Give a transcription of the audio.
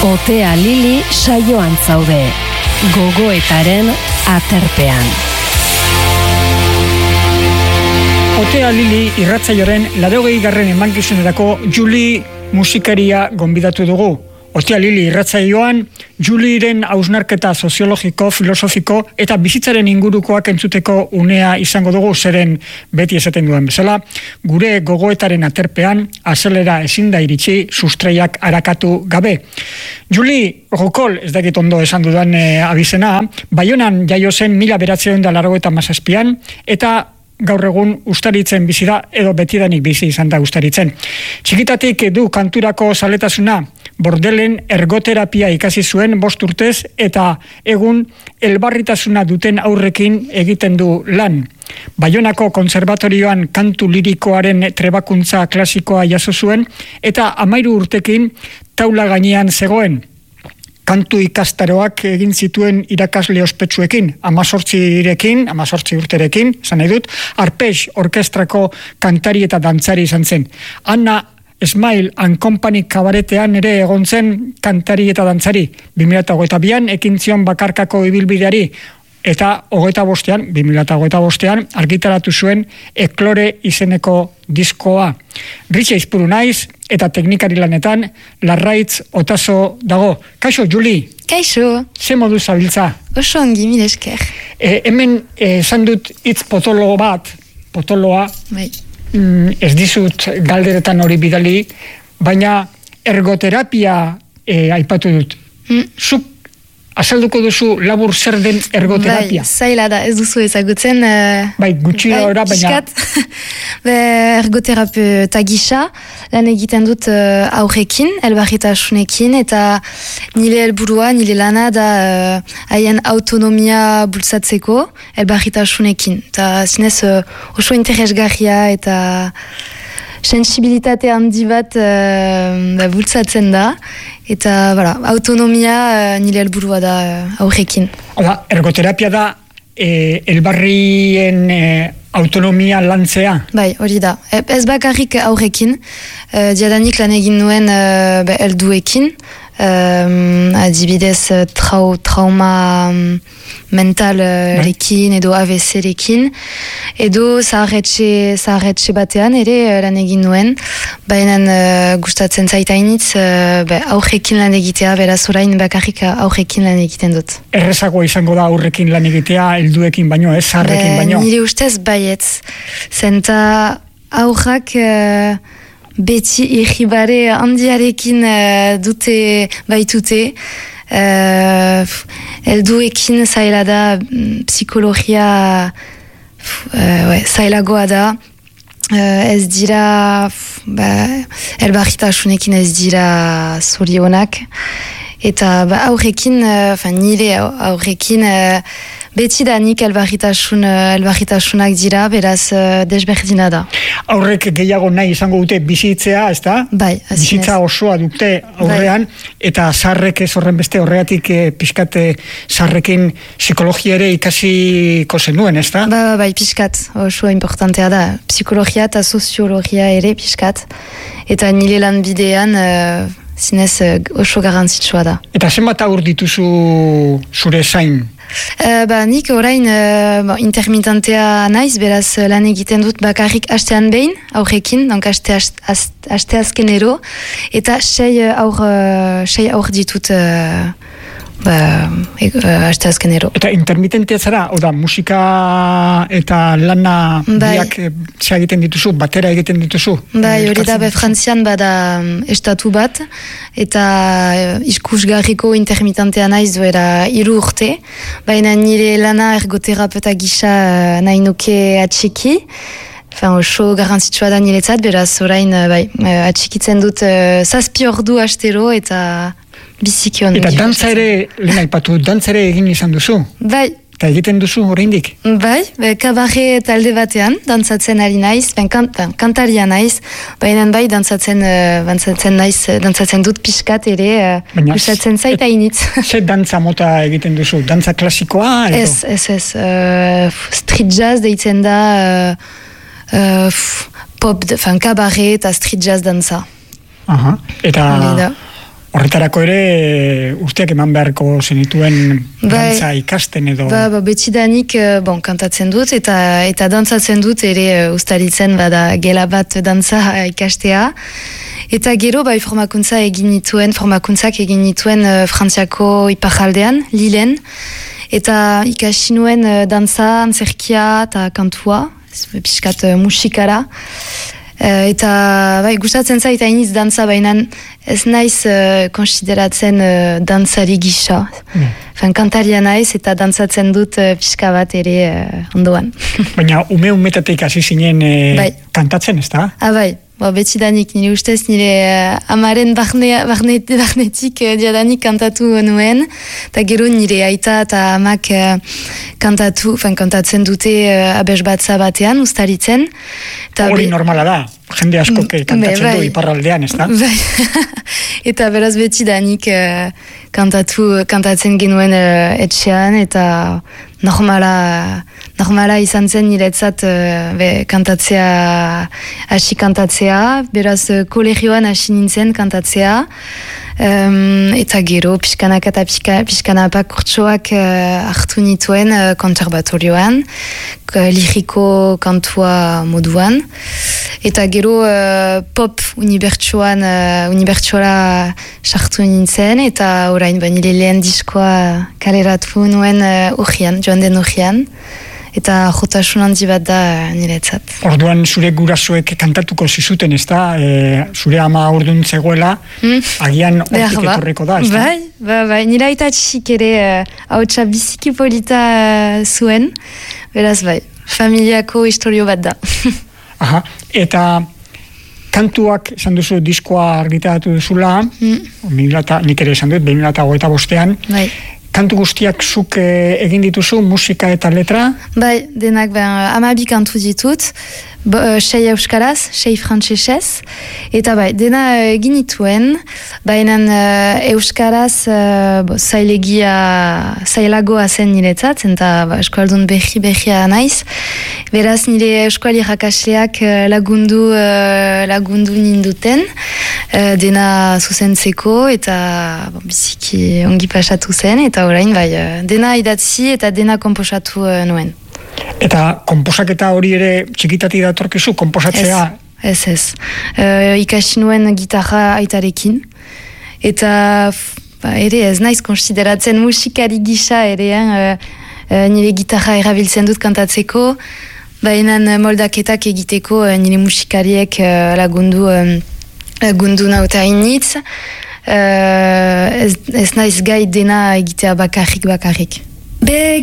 Otea Lili saioan zaude, gogoetaren aterpean. Otea Lili irratsaioaren 80. emankizunerako Juli musikaria gonbidatu dugu. Otea Lili irratsaioan Juliren hausnarketa soziologiko, filosofiko eta bizitzaren ingurukoak entzuteko unea izango dugu, zeren beti esaten duen bezala, gure gogoetaren aterpean azelera ezin da iritsi sustraiak arakatu gabe. Juli Rokol, ez dakit ondo esan dudan abizena, Baionan jaio zen 1987an eta gaur egun Ustaritzen bizi da, edo betidanik bizi izan da Ustaritzen. Txikitatik du kanturako zaletasuna, Bordelen ergoterapia ikasi zuen 5 urtez eta egun elbarritasuna duten aurrekin egiten du lan. Baionako Kontserbatorioan kantu lirikoaren trebakuntza klasikoa jaso zuen eta 13 urtekin taula gainean zegoen. Kantu ikastaroak egin zituen irakasle ospetsuekin, 18 urterekin, esan nahi dut, Arpeix orkestrako kantari eta dantzari izan zen. Anna Smile and Company kabaretean ere egon zen kantari eta dantzari. 2022an ekin zion bakarkako ibilbideari eta 2025an argitaratu zuen Eklore izeneko diskoa. Ritxe izpuru naiz eta teknikari lanetan Larraitz Otaso dago. Kaixo, Juli? Kaixo. Ze modu zabiltza? Oso ongi, mil esker. Hemen esan dut hitz potoloa, bai. Ez dizut galderetan hori bidali, baina ergoterapia aipatu dut. Zuk azalduko duzu labur zer den ergoterapia? Bai, zaila da, ez duzu ezagutzen. Bai, gutxi da ora, baina... Ergoterapeuta gisa, lan egiten dut aurrekin, elbarritasunekin, eta nire helburua, nire lana da haien autonomia bultzatzeko elbarritasunekin. Eta zinez oso interesgarria eta sensibilitate handi bat bultzatzen da. Eta autonomia nire helburua da aurrekin. Hala, ergoterapia da elbarrien autonomia lantzea? Bai, hori da. Ez bakarrik aurrekin, diadanik lan egin nuen helduekin, adibidez trauma mental rekin edo AVC rekin, edo zaharretxe batean ere lan egin nuen, baina gustatzen zaitainitz aurrekin lan egitea, beraz orain bakarrik aurrekin lan egiten dut. Errezagoa izango da aurrekin lan egitea, helduekin baino, ez zaharrekin baino? Nire ustez baietz, zenta aurrak beti irribare handiarekin baitute, helduekin zaila da, psikologia zailagoa da, ez dira, elbarritasunekin ez dira zorionak, eta aurrekin, nire aurrekin, beti da nik elbarritasunak dira, beraz desberdina da. Aurrek gehiago nahi izango dute bizitzea, ez da? Bai, bizitza osoa dute aurrean, eta zaharrek ez horren beste horregatik pixkat zaharrekin psikologia ere ikasiko zenuen, ez da? Bai, pixkat, oso importantea da. Psikologia eta soziologia ere pixkat, eta nire lan bidean zinez oso garrantzitsua da. Eta zenbat aur dituzu zure zain? Nik orain intermitentea naiz, beraz lan egiten dut bakarrik astean behin, aurrekin, aste azkenero, eta 6 aur ditut aste azkenero. Eta intermitentea zara, oda musika eta lana biak egiten dituzu, batera egiten dituzu? Bai, hori da, Frantzian bada estatu bat, eta iskusgarriko intermitentea naiz duela 3 urte, baina nire lana ergoterapeuta gisa nahi nuke atxiki, oso garrantzitsua da niretzat, beraz orain atxikitzen dut 7 ordu astero eta bizikion. Eta dantza ere, lehen aipatu, dantza ere egin izan duzu? Bai. Eta egiten duzu oraindik? Bai, kabarre talde batean, dantzatzen ari naiz, kantaria naiz, baina bai dantzatzen dut pixkat ere, gustatzen zaita initz. Ze dantza mota egiten duzu? Dantza klasikoa? Ez, street jazz deitzen da, pop, kabarre eta street jazz dantza. Eta Horretarako ere urteak eman beharko zenituen dantza ikasten edo... Betidanik kantatzen dut eta dantzatzen dut ere ustaritzen bada gela bat dantza ikastea. Eta gero formakuntzak egin nituen Frantziako iparraldean, Lilen. Eta ikasi nuen dantza, antzerkia eta kantua, pixkat musikara. Eta gustatzen zait hainiz dantza, baina ez naiz konsideratzen dantzari gisa. Kantaria naiz eta dantzatzen dut pixka bat ere ondoan. Baina umetatik hasi zinen kantatzen, ez da? Bai. Betidanik, nire ustez, nire amaren barnetik diadanik kantatu nuen, eta gero nire aita eta amak kantatzen dute abes batza batean, ustaritzen. Hori normala da, jende asko kantatzen du iparraldean, ez da? Eta beraz betidanik kantatzen genuen etxean, eta normala izan zen niretzat hasi kantatzea, beraz kolegioan hasi nintzen kantatzea, eta gero pixkanak eta pixkanapak kurtsoak hartu nituen konservatorioan, liriko kantua moduan, eta gero pop unibertsuala sartu nintzen, eta orain nire lehen diskoa kaleratu nuen joan den urrian, eta jotasun handi bat da niretzat. Orduan zure gurasoek kantatuko zizuten, ez da? Zure ama orduan zegoela, agian hortik etorreko da, ez da? Bai, nire aita txik ere hautsa biziki polita zuen, beraz familiako historio bat da. Aha, eta kantuak, esan duzu, diskoa argitaratu duzula, nik ere esan dut, 2025an, bai. Kantu guztiak zuk egin dituzu, musika eta letra? Bai, denak 12 kantu ditut, 6 euskaraz, 6 frantsesez, eta dena egin dituen, baina euskaraz zailagoa zen niretzat, eta eskualdun behia naiz, beraz nire eskuali irakasleak lagundu ninduten, dena zuzentzeko, eta biziki ongi pasatu zen, eta orain dena idatzi eta dena komposatu nuen. Eta komposaketa hori ere txikitatik datorkizu, komposatzea? Ez. Ikasi nuen gitarra aitarekin, eta ere ez naiz konsideratzen musikari gisa ere, nire gitarra erabiltzen dut kantatzeko, baina moldaketak egiteko nire musikariek lagundu nauta initz, ez naiz gai dena egitea bakarrik.